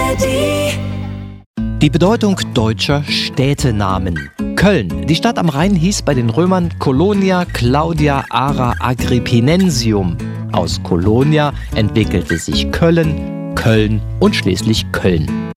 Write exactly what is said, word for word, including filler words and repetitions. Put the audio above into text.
A R D. Die Bedeutung deutscher Städtenamen. Köln. Die Stadt am Rhein hieß bei den Römern Colonia Claudia Ara Agrippinensium. Aus Colonia entwickelte sich Köln, Köln und schließlich Köln.